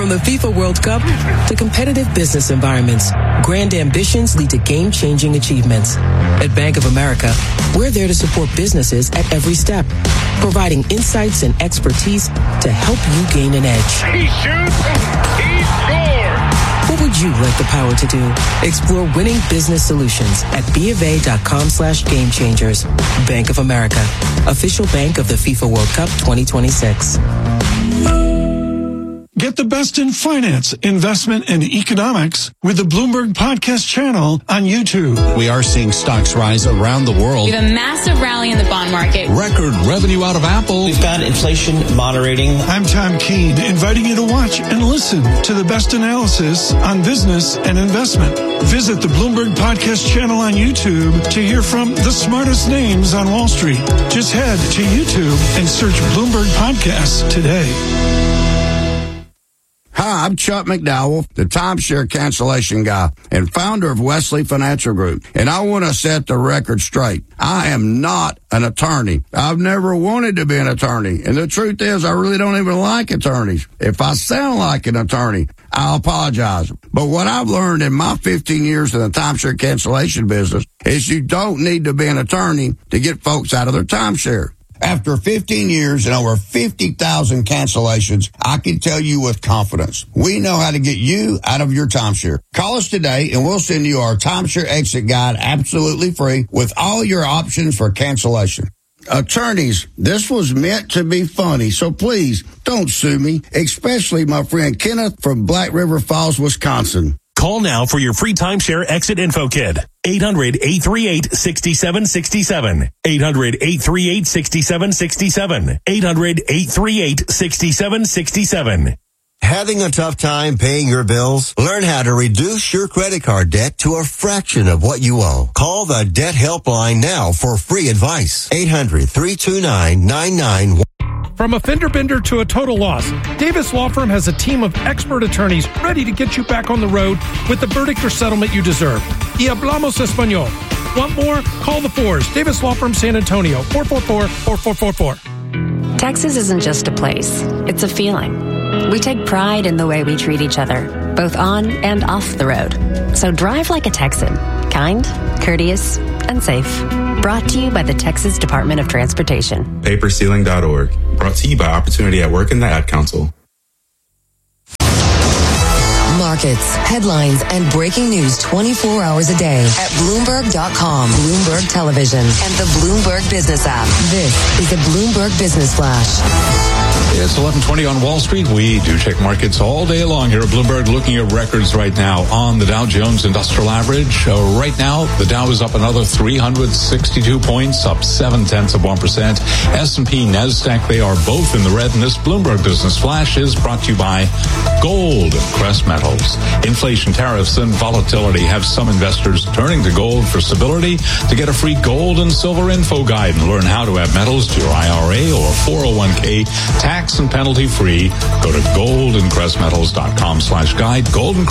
From the FIFA World Cup to competitive business environments, grand ambitions lead to game-changing achievements. At Bank of America, we're there to support businesses at every step, providing insights and expertise to help you gain an edge. He shoots, he scores! What would you like the power to do? Explore winning business solutions at BofA.com/gamechangers. Bank of America, official bank of the FIFA World Cup 2026. Get the best in finance, investment, and economics with the Bloomberg Podcast channel on YouTube. We are seeing stocks rise around the world. We have a massive rally in the bond market. Record revenue out of Apple. We've got inflation moderating. I'm Tom Keene, inviting you to watch and listen to the best analysis on business and investment. Visit the Bloomberg Podcast channel on YouTube to hear from the smartest names on Wall Street. Just head to YouTube and search Bloomberg Podcasts today. Hi, I'm Chuck McDowell, the timeshare cancellation guy and founder of Wesley Financial Group. And I want to set the record straight. I am not an attorney. I've never wanted to be an attorney. And the truth is, I really don't even like attorneys. If I sound like an attorney, I'll apologize. But what I've learned in my 15 years in the timeshare cancellation business is you don't need to be an attorney to get folks out of their timeshare. After 15 years and over 50,000 cancellations, I can tell you with confidence, we know how to get you out of your timeshare. Call us today and we'll send you our timeshare exit guide absolutely free with all your options for cancellation. Attorneys, this was meant to be funny, so please don't sue me, especially my friend Kenneth from Black River Falls, Wisconsin. Call now for your free timeshare exit info kit. 800-838-6767. 800-838-6767. 800-838-6767. Having a tough time paying your bills? Learn how to reduce your credit card debt to a fraction of what you owe. Call the Debt Helpline now for free advice. 800-329-9911. From a fender bender to a total loss, Davis Law Firm has a team of expert attorneys ready to get you back on the road with the verdict or settlement you deserve. Y hablamos español. Want more? Call the Fours. Davis Law Firm, San Antonio, 444-4444. Texas isn't just a place. It's a feeling. We take pride in the way we treat each other, both on and off the road. So drive like a Texan. Kind, courteous, and safe. Brought to you by the Texas Department of Transportation. Papersealing.org. Brought to you by Opportunity at Work and the Ad Council. Markets, headlines, and breaking news 24 hours a day at Bloomberg.com, Bloomberg Television, and the Bloomberg Business app. This is the Bloomberg Business Flash. It's 11:20 on Wall Street. We do check markets all day long here at Bloomberg, looking at records right now on the Dow Jones Industrial Average. Right now, the Dow is up another 362 points, up 0.7%. S&P, NASDAQ, they are both in the red. And this Bloomberg Business Flash is brought to you by Gold and Crest Metals. Inflation, tariffs, and volatility have some investors turning to gold for stability. To get a free gold and silver info guide and learn how to add metals to your IRA or 401k, tax and penalty free, go to goldandcrestmetals.com/guide,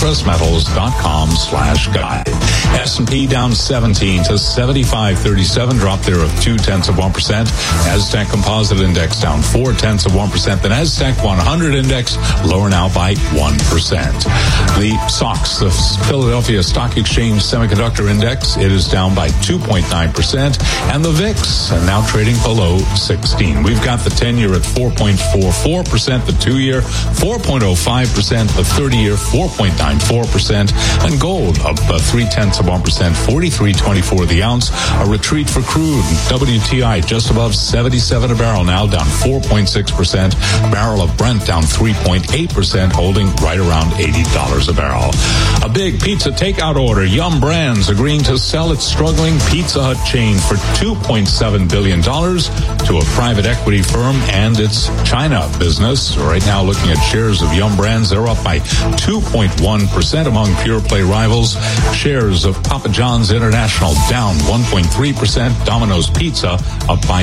goldandcrestmetals.com/guide. S&P down 17 to 75.37, drop there of 0.2%. Nasdaq Composite Index down 0.4%. The Nasdaq 100 Index lower now by 1%. The SOX, the Philadelphia Stock Exchange Semiconductor Index, it is down by 2.9%. And the VIX now trading below 16. We've got the 10-year at 4.44%, the 2-year 4.05%, the 30-year 4.94%, and gold up 0.3%, 43.24 the ounce. A retreat for crude. WTI just above 77 a barrel, now down 4.6%. Barrel of Brent down 3.8%, holding right around $80 a barrel. A big pizza takeout order. Yum Brands agreeing to sell its struggling Pizza Hut chain for $2.7 billion to a private equity firm and its China business. Right now, looking at shares of Yum Brands, they're up by 2.1% among pure play rivals. Shares of Papa John's International down 1.3%. Domino's Pizza up by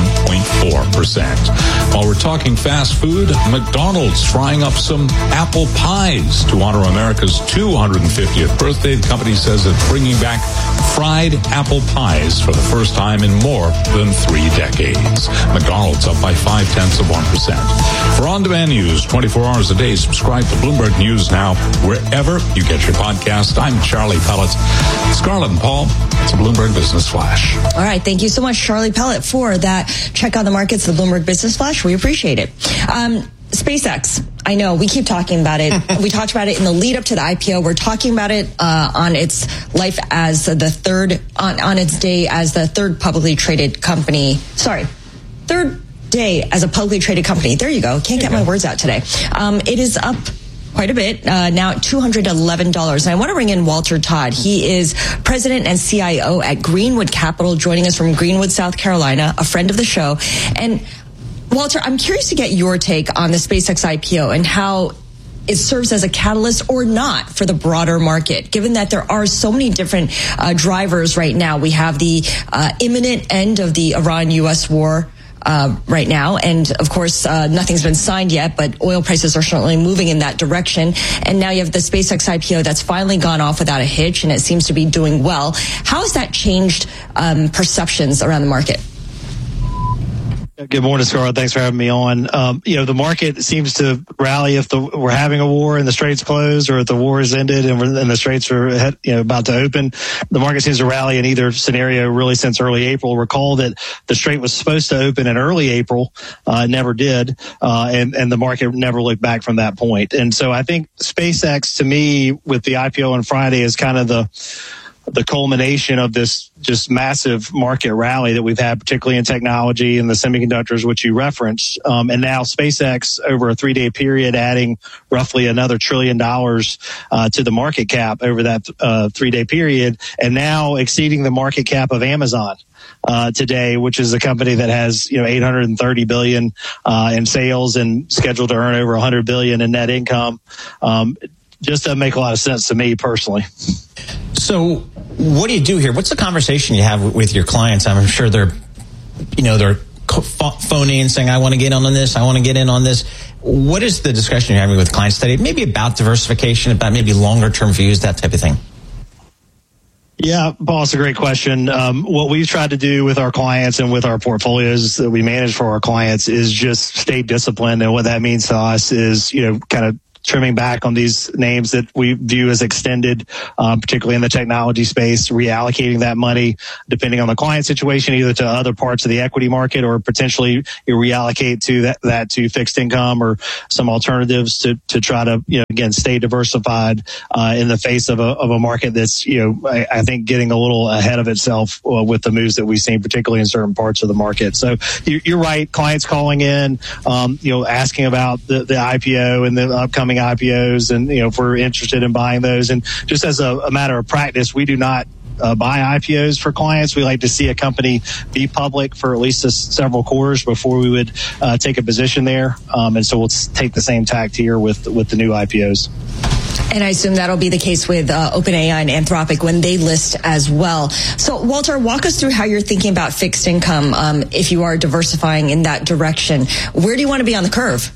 1.4%. While we're talking fast food, McDonald's frying up some apple pies to honor America's 250th birthday. The company says it's bringing back fried apple pies for the first time in more than 3 decades. McDonald's up by 0.5%. For on-demand news 24 hours a day, subscribe to Bloomberg News Now wherever you get your podcast. I'm Charlie Pellet. Scarlett and Paul, it's a Bloomberg Business Flash. All right. Thank you so much, Charlie Pellet, for that check on the markets, the Bloomberg Business Flash. We appreciate it. SpaceX. I know we keep talking about it. We talked about it in the lead up to the IPO. We're talking about it on its life as the third, on its day as the third publicly traded company. Third day as a publicly traded company. There you go. Can't get my words out today. It is up quite a bit, now at $211. And I want to bring in Walter Todd. He is president and CIO at Greenwood Capital, joining us from Greenwood, South Carolina, a friend of the show. And Walter, I'm curious to get your take on the SpaceX IPO and how it serves as a catalyst or not for the broader market, given that there are so many different drivers right now. We have the imminent end of the Iran-U.S. war right now. And of course, nothing's been signed yet, but oil prices are certainly moving in that direction. And now you have the SpaceX IPO that's finally gone off without a hitch, and it seems to be doing well. How has that changed perceptions around the market? Good morning, Scarlett. Thanks for having me on. The market seems to rally if we're having a war and the straits closed, or if the war has ended and the straits are about to open. The market seems to rally in either scenario really since early April. Recall that the strait was supposed to open in early April, never did, and the market never looked back from that point. And so I think SpaceX, to me, with the IPO on Friday, is kind of the culmination of this just massive market rally that we've had, particularly in technology and the semiconductors, which you referenced. And now SpaceX, over a 3-day period, adding roughly another $1 trillion to the market cap over that 3-day period, and now exceeding the market cap of Amazon today, which is a company that has $830 billion in sales and scheduled to earn over $100 billion in net income. Just doesn't make a lot of sense to me personally. So what do you do here? What's the conversation you have with your clients? I'm sure they're phoning and saying, I want to get in on this. I want to get in on this. What is the discussion you're having with clients today? Maybe about diversification, about maybe longer term views, that type of thing. Yeah, Paul, it's a great question. What we've tried to do with our clients and with our portfolios that we manage for our clients is just stay disciplined. And what that means to us is, kind of trimming back on these names that we view as extended, particularly in the technology space, reallocating that money depending on the client situation, either to other parts of the equity market, or potentially you reallocate to that to fixed income or some alternatives to try to, again, stay diversified in the face of a market that's, I think getting a little ahead of itself with the moves that we've seen, particularly in certain parts of the market. So you're right. Clients calling in, asking about the IPO and the upcoming IPOs, and if we're interested in buying those. And just as a matter of practice, we do not buy IPOs for clients. We like to see a company be public for at least several quarters before we would take a position there. And so we'll take the same tact here with the new IPOs. And I assume that'll be the case with OpenAI and Anthropic when they list as well. So, Walter, walk us through how you're thinking about fixed income if you are diversifying in that direction. Where do you want to be on the curve?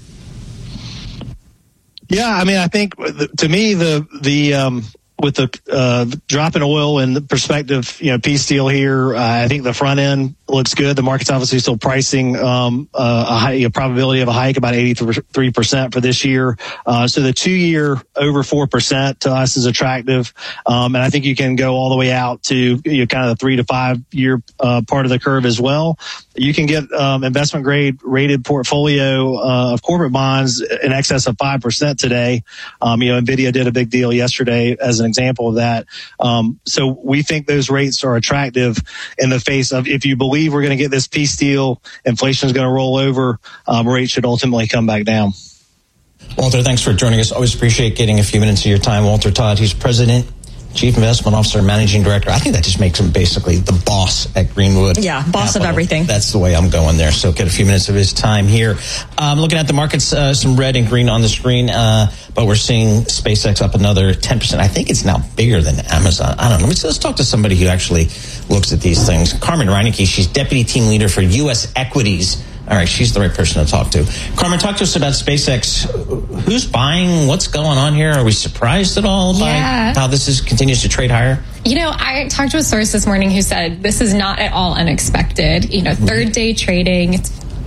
Yeah, I mean, I think to me, with the drop in oil and the perspective, peace deal here, I think the front end looks good. The market's obviously still pricing a probability of a hike about 83% for this year. So the 2-year over 4% to us is attractive. And I think you can go all the way out to kind of the 3 to 5 year part of the curve as well. You can get investment grade rated portfolio of corporate bonds in excess of 5% today. NVIDIA did a big deal yesterday as an example of that. So we think those rates are attractive in the face of, if you believe we're going to get this peace deal, inflation is going to roll over, rates should ultimately come back down. Walter, thanks for joining us. Always appreciate getting a few minutes of your time. Walter Todd, he's president, Chief Investment Officer, Managing Director. I think that just makes him basically the boss at Greenwood. Yeah, boss Capital. Of everything. That's the way I'm going there. So get a few minutes of his time here. Looking at the markets, some red and green on the screen, but we're seeing SpaceX up another 10%. I think it's now bigger than Amazon. I don't know. Let's talk to somebody who actually looks at these things. Carmen Reineke, she's Deputy Team Leader for U.S. Equities. All right, she's the right person to talk to. Carmen, talk to us about SpaceX. Who's buying? What's going on here? Are we surprised at all by how this continues to trade higher? I talked to a source this morning who said this is not at all unexpected. Third day trading, it's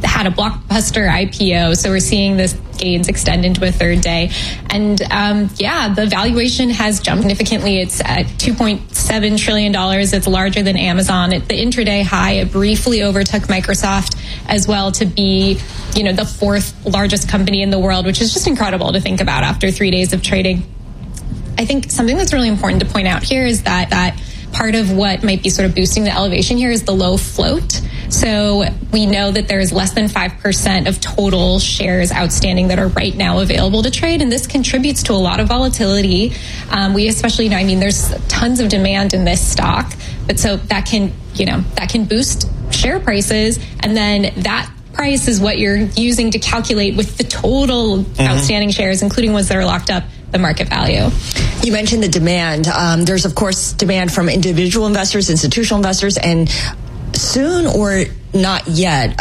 had a blockbuster IPO, so we're seeing this gains extend into a third day. And the valuation has jumped significantly. It's at $2.7 trillion. It's larger than Amazon. At the intraday high, it briefly overtook Microsoft as well to be, the fourth largest company in the world, which is just incredible to think about after 3 days of trading. I think something that's really important to point out here is that part of what might be sort of boosting the elevation here is the low float. So we know that there is less than 5% of total shares outstanding that are right now available to trade, and this contributes to a lot of volatility. We especially know, there's tons of demand in this stock, but so that can boost share prices, and then that price is what you're using to calculate with the total outstanding shares, including ones that are locked up, the market value. You mentioned the demand. There's, of course, demand from individual investors, institutional investors, and soon or not yet,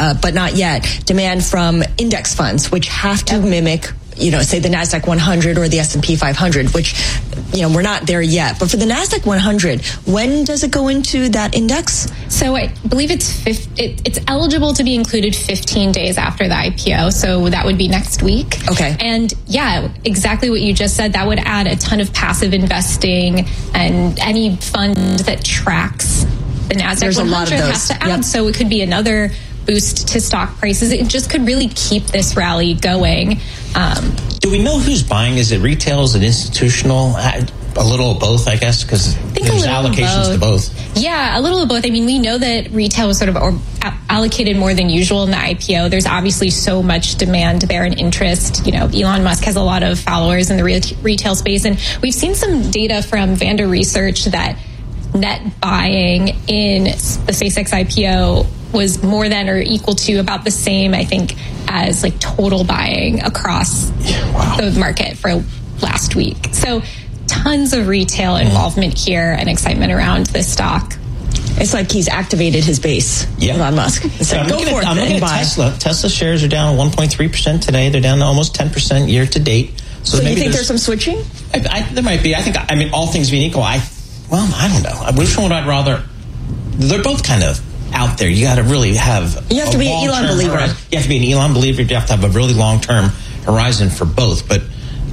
demand from index funds, which have to mimic, say the NASDAQ 100 or the S&P 500, which, we're not there yet. But for the NASDAQ 100, when does it go into that index? So I believe it's eligible to be included 15 days after the IPO. So that would be next week. Okay. And yeah, exactly what you just said. That would add a ton of passive investing, and any fund that tracks the NASDAQ There's 100 a lot of those. has to add. Yep. So it could be another boost to stock prices. It just could really keep this rally going. Do we know who's buying? Is it retail? Is it institutional? A little of both, I guess, because there's allocations to both. Yeah, a little of both. We know that retail was sort of allocated more than usual in the IPO. There's obviously so much demand there and interest. Elon Musk has a lot of followers in the retail space, and we've seen some data from Vanda Research that net buying in the SpaceX IPO was more than or equal to about the same, I think, as total buying across the market for last week. So tons of retail involvement here and excitement around this stock. It's like he's activated his base, Elon Musk. So I'm looking at Tesla. Tesla shares are down 1.3% today. They're down almost 10% year to date. So you think there's some switching? There might be. I think, all things being equal, I don't know. Which one would I rather? They're both kind of out there. You got to really have. You have to be an Elon believer. You have to be an Elon believer. You have to have a really long-term horizon for both. But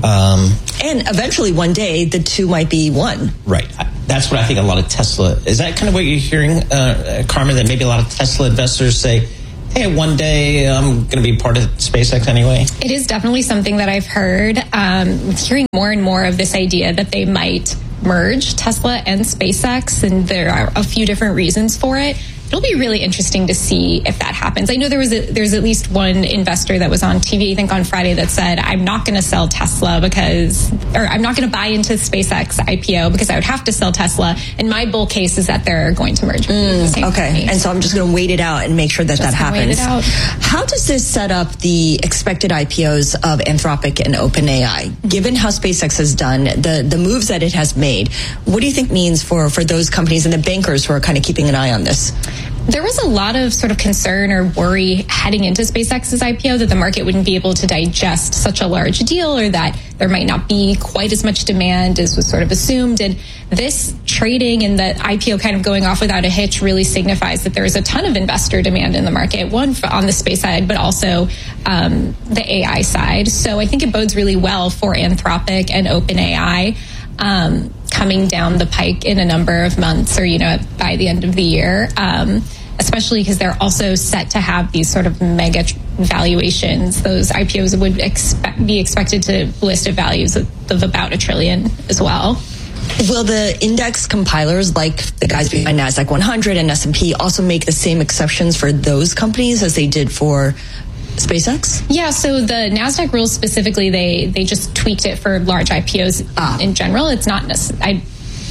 and eventually, one day, the two might be one. Right. That's what I think. A lot of Tesla. Is that kind of what you're hearing, Carmen? That maybe a lot of Tesla investors say, "Hey, one day I'm going to be part of SpaceX anyway." It is definitely something that I've heard. Hearing more and more of this idea that they might merge Tesla and SpaceX, and there are a few different reasons for it. It'll be really interesting to see if that happens. I know there's at least one investor that was on TV, I think on Friday, that said, I'm not going to sell Tesla or I'm not going to buy into SpaceX IPO because I would have to sell Tesla. And my bull case is that they're going to merge. Okay. And so I'm just going to wait it out and make sure that happens. Wait it out. How does this set up the expected IPOs of Anthropic and OpenAI? Given how SpaceX has done, the moves that it has made, what do you think means for those companies and the bankers who are kind of keeping an eye on this? There was a lot of sort of concern or worry heading into SpaceX's IPO that the market wouldn't be able to digest such a large deal, or that there might not be quite as much demand as was sort of assumed. And this trading and the IPO kind of going off without a hitch really signifies that there is a ton of investor demand in the market, one on the space side, but also the AI side. So I think it bodes really well for Anthropic and OpenAI coming down the pike in a number of months, or by the end of the year, especially because they're also set to have these sort of mega valuations. Those IPOs would be expected to list at values of about $1 trillion as well. Will the index compilers, like the guys behind NASDAQ 100 and S&P, also make the same exceptions for those companies as they did for SpaceX? Yeah, so the NASDAQ rules specifically, they just tweaked it for large IPOs in general. It's not necessarily...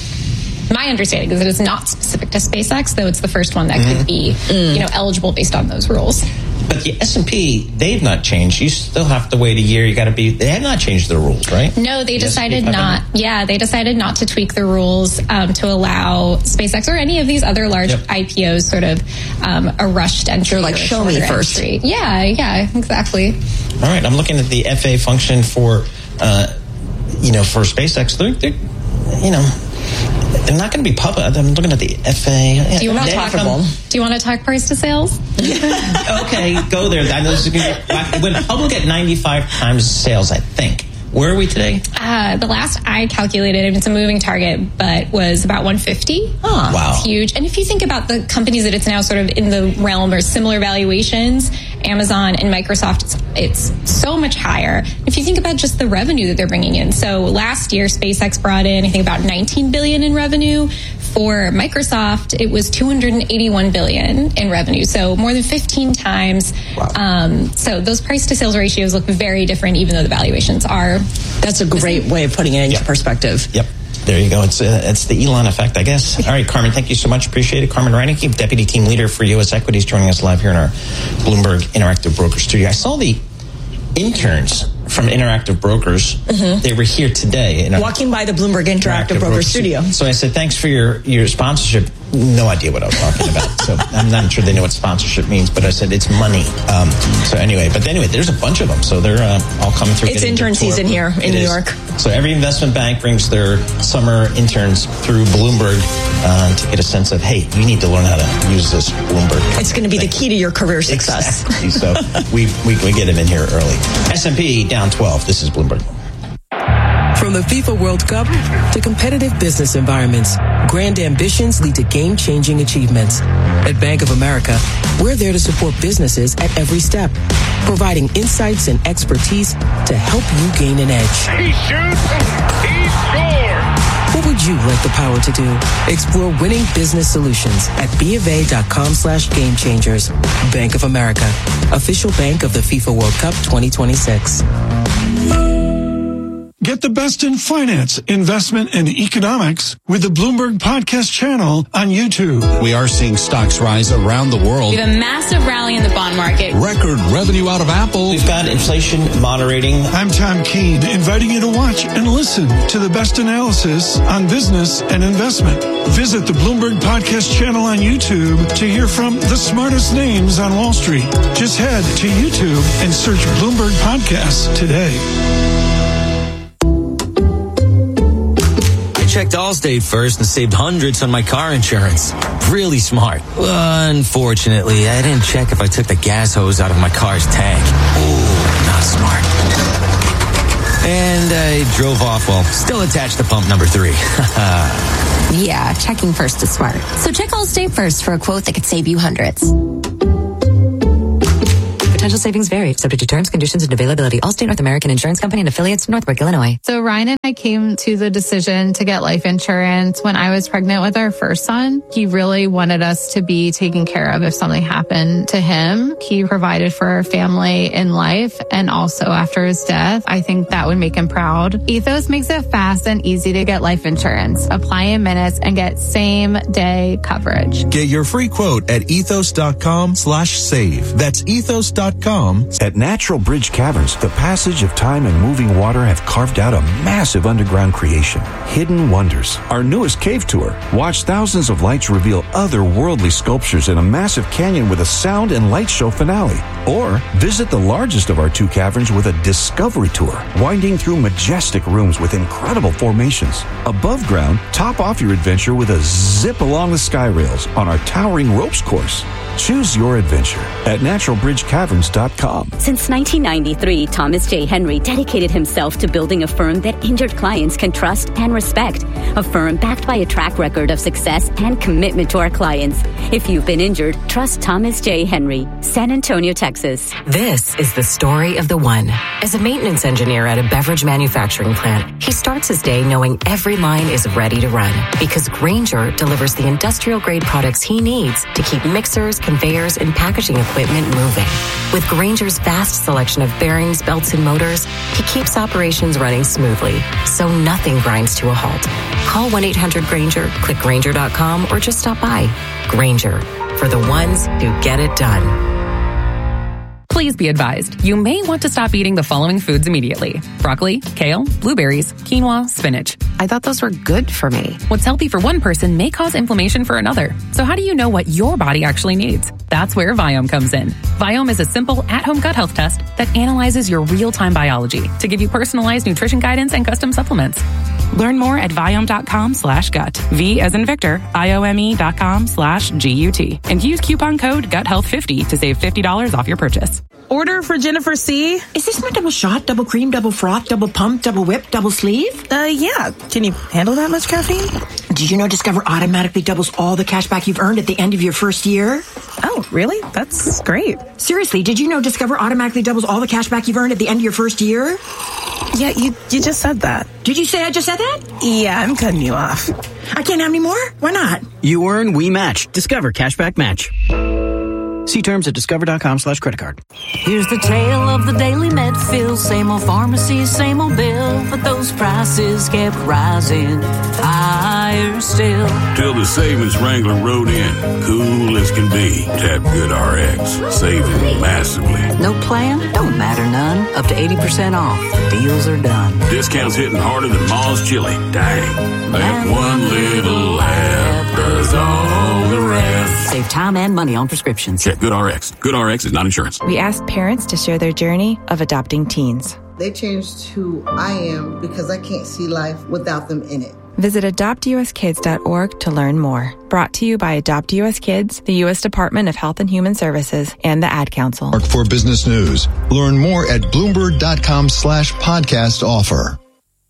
My understanding is that it's not specific to SpaceX, though it's the first one that could be, eligible based on those rules. But the S&P, they've not changed. You still have to wait a year. They have not changed their rules, right? No, they decided not. Yeah, they decided not to tweak the rules to allow SpaceX or any of these other large IPOs sort of a rushed entry. Like, show me first. Entry. Yeah, exactly. All right, I'm looking at the FA function for SpaceX. They're they're not going to be public. I'm looking at the FA. Do you want to talk price to sales? Okay, go there. I know this is going to be public at 95 times sales, I think. Where are we today? The last I calculated, and it's a moving target, but was about 150. Oh, wow. It's huge. And if you think about the companies that it's now sort of in the realm or similar valuations, Amazon and Microsoft, it's so much higher. If you think about just the revenue that they're bringing in. So last year, SpaceX brought in, I think, about $19 billion in revenue. For Microsoft, it was $281 billion in revenue, so more than 15 times. Wow. So those price to sales ratios look very different, even though the valuations are. That's a great way of putting it into perspective. Yep. There you go. It's the Elon effect, I guess. All right, Carmen, thank you so much. Appreciate it. Carmen Reinecke, Deputy Team Leader for U.S. Equities, joining us live here in our Bloomberg Interactive Broker studio. I saw the interns from Interactive Brokers. Mm-hmm. They were here today. Walking by the Bloomberg Interactive Broker studio. So I said, thanks for your sponsorship. No idea what I was talking about. So I'm not sure they know what sponsorship means, but I said it's money. So anyway, there's a bunch of them. So they're all coming through. It's intern season here in New York. So every investment bank brings their summer interns through Bloomberg to get a sense of, hey, you need to learn how to use this Bloomberg. It's going to be the key to your career success. Exactly. So we get them in here early. S&P down 12. This is Bloomberg. From the FIFA World Cup to competitive business environments, grand ambitions lead to game-changing achievements. At Bank of America, we're there to support businesses at every step, providing insights and expertise to help you gain an edge. He shoots. He scores. What would you like the power to do? Explore winning business solutions at BofA.com/gamechangers. Bank of America, official bank of the FIFA World Cup 2026. Get the best in finance, investment, and economics with the Bloomberg Podcast channel on YouTube. We are seeing stocks rise around the world. We have a massive rally in the bond market. Record revenue out of Apple. We've got inflation moderating. I'm Tom Keene, inviting you to watch and listen to the best analysis on business and investment. Visit the Bloomberg Podcast channel on YouTube to hear from the smartest names on Wall Street. Just head to YouTube and search Bloomberg Podcasts today. Checked Allstate first and saved hundreds on my car insurance. Really smart. Unfortunately, I didn't check if I took the gas hose out of my car's tank. Ooh, not smart. And I drove off while still attached to pump number 3. Yeah, checking first is smart. So check Allstate first for a quote that could save you hundreds. Potential savings vary, subject to terms, conditions, and availability. Allstate North American Insurance Company and affiliates, Northbrook, Illinois. So Ryan and I came to the decision to get life insurance when I was pregnant with our first son. He really wanted us to be taken care of if something happened to him. He provided for our family in life and also after his death. I think that would make him proud. Ethos makes it fast and easy to get life insurance. Apply in minutes and get same-day coverage. Get your free quote at ethos.com/save. That's ethos.com. At Natural Bridge Caverns, the passage of time and moving water have carved out a massive underground creation, Hidden Wonders. Our newest cave tour. Watch thousands of lights reveal otherworldly sculptures in a massive canyon with a sound and light show finale. Or visit the largest of our 2 caverns with a discovery tour, winding through majestic rooms with incredible formations. Above ground, top off your adventure with a zip along the sky rails on our towering ropes course. Choose your adventure at naturalbridgecaverns.com. Since 1993, Thomas J. Henry dedicated himself to building a firm that injured clients can trust and respect. A firm backed by a track record of success and commitment to our clients. If you've been injured, trust Thomas J. Henry, San Antonio, Texas. This is the story of the one. As a maintenance engineer at a beverage manufacturing plant, he starts his day knowing every line is ready to run because Grainger delivers the industrial-grade products he needs to keep mixers, conveyors, and packaging equipment moving. With Grainger's vast selection of bearings, belts, and motors, he keeps operations running smoothly, so nothing grinds to a halt. Call 1-800-GRAINGER, click Grainger.com, or just stop by. Grainger, for the ones who get it done. Please be advised, you may want to stop eating the following foods immediately: broccoli, kale, blueberries, quinoa, spinach. I thought those were good for me. What's healthy for one person may cause inflammation for another. So how do you know what your body actually needs? That's where Viome comes in. Viome is a simple at-home gut health test that analyzes your real-time biology to give you personalized nutrition guidance and custom supplements. Learn more at Viome.com/gut. V as in Victor, IOME.com/GUT. And use coupon code GUTHEALTH50 to save $50 off your purchase. Order for Jennifer C. Is this my double shot, double cream, double froth, double pump, double whip, double sleeve? Yeah. Can you handle that much caffeine? Did you know Discover automatically doubles all the cash back you've earned at the end of your first year? Oh, really? That's great. Seriously, did you know Discover automatically doubles all the cash back you've earned at the end of your first year? Yeah, you just said that. Did you say I just said that? Yeah, I'm cutting you off. I can't have any more? Why not? You earn, we match. Discover Cashback Match. See terms at discover.com/creditcard. Here's the tale of the daily med fill. Same old pharmacy, same old bill. But those prices kept rising higher still. Till the savings wrangler rode in. Cool as can be. Tap GoodRx. Saving massively. No plan? Don't matter none. Up to 80% off. The deals are done. Discounts hitting harder than Ma's chili. Dang. That one little app does all the rest. Save time and money on prescriptions. Check GoodRx. GoodRx is not insurance. We asked parents to share their journey of adopting teens. They changed who I am because I can't see life without them in it. Visit adoptuskids.org to learn more. Brought to you by Adopt US Kids, the U.S. Department of Health and Human Services, and the Ad Council. For business news, learn more at Bloomberg.com/podcast offer.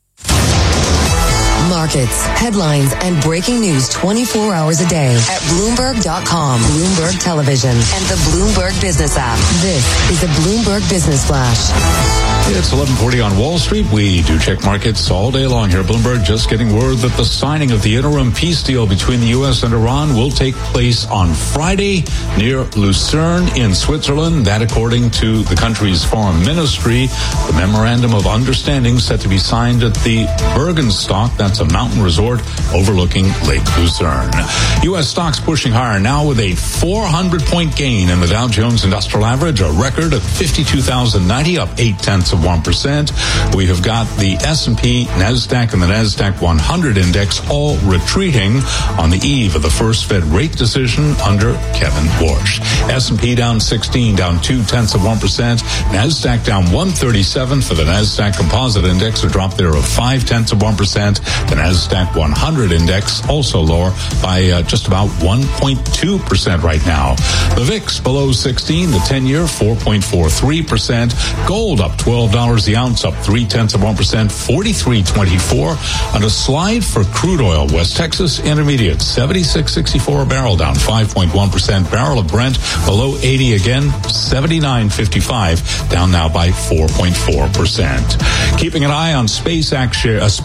Markets, headlines, and breaking news 24 hours a day at Bloomberg.com, Bloomberg Television, and the Bloomberg Business app. This is the Bloomberg Business Flash. It's 11:40 on Wall Street. We do check markets all day long here. Bloomberg just getting word that the signing of the interim peace deal between the U.S. and Iran will take place on Friday near Lucerne in Switzerland. That according to the country's foreign ministry. The memorandum of understanding set to be signed at the Bergenstock. That's a mountain resort overlooking Lake Lucerne. U.S. stocks pushing higher now with a 400-point gain in the Dow Jones Industrial Average, a record of 52,090, up 0.8%. We have got the S&P, NASDAQ, and the NASDAQ 100 index all retreating on the eve of the first Fed rate decision under Kevin Warsh. S&P down 16, down 0.2%. NASDAQ down 137 for the NASDAQ Composite Index, a drop there of 0.5%. The NASDAQ 100 index also lower by just about 1.2% right now. The VIX below 16, the 10-year 4.43%. Gold up $12 the ounce, up 0.3%, 43.24. On a slide for crude oil, West Texas Intermediate 76.64 a barrel, down 5.1%. Barrel of Brent below 80 again, 79.55, down now by 4.4%. Keeping an eye on SpaceX